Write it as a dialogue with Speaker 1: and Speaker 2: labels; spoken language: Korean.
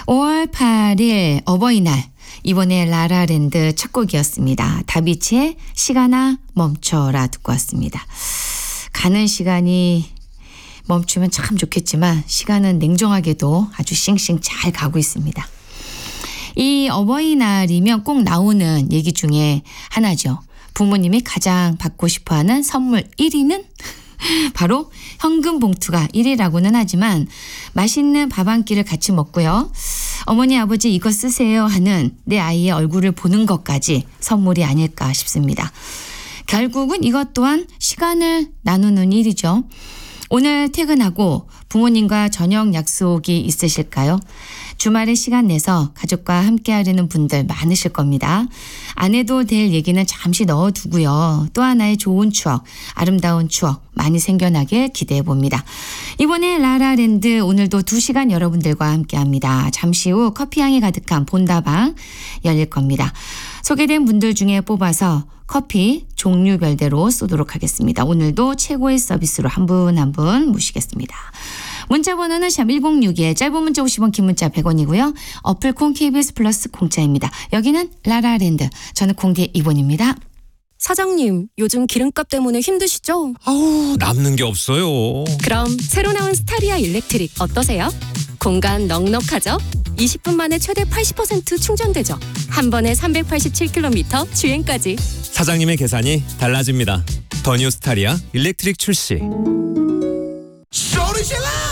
Speaker 1: 5월 8일 어버이날 이번에 라라랜드 첫 곡이었습니다. 다비치의 시간아 멈춰라 듣고 왔습니다. 가는 시간이 멈추면 참 좋겠지만 시간은 냉정하게도 아주 싱싱 잘 가고 있습니다. 이 어버이날이면 꼭 나오는 얘기 중에 하나죠. 부모님이 가장 받고 싶어하는 선물 1위는 바로 현금 봉투가 1위라고는 하지만 맛있는 밥 한 끼를 같이 먹고요. 어머니 아버지 이거 쓰세요 하는 내 아이의 얼굴을 보는 것까지 선물이 아닐까 싶습니다. 결국은 이것 또한 시간을 나누는 일이죠. 오늘 퇴근하고 부모님과 저녁 약속이 있으실까요? 주말에 시간 내서 가족과 함께 하려는 분들 많으실 겁니다. 안 해도 될 얘기는 잠시 넣어두고요. 또 하나의 좋은 추억, 아름다운 추억 많이 생겨나길 기대해 봅니다. 이번에 라라랜드 오늘도 2시간 여러분들과 함께합니다. 잠시 후 커피향이 가득한 본다방 열릴 겁니다. 소개된 분들 중에 뽑아서 커피 종류별대로 쏘도록 하겠습니다. 오늘도 최고의 서비스로 한 분 한 분 모시겠습니다. 문자 번호는 샵 1061, 짧은 문자 50원, 긴 문자 100원이고요. 어플 콩 KBS 플러스 공짜입니다. 여기는 라라랜드. 저는 공대 이본입니다.
Speaker 2: 사장님, 요즘 기름값 때문에 힘드시죠?
Speaker 3: 아우, 남는 게 없어요.
Speaker 2: 그럼 새로 나온 스타리아 일렉트릭 어떠세요? 공간 넉넉하죠? 20분 만에 최대 80% 충전되죠? 한 번에 387km 주행까지.
Speaker 3: 사장님의 계산이 달라집니다. 더 뉴 스타리아 일렉트릭 출시.
Speaker 4: 소리 질러!